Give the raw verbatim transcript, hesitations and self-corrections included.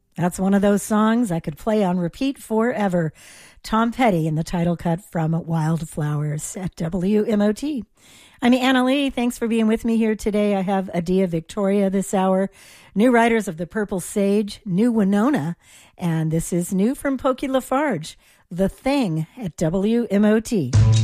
That's one of those songs I could play on repeat forever. Tom Petty in the title cut from Wildflowers at W M O T. I'm Anna Lee. Thanks for being with me here today. I have Adia Victoria this hour, new writers of The Purple Sage, new Winona, and this is new from Pokey Lafarge, The Thing at W M O T.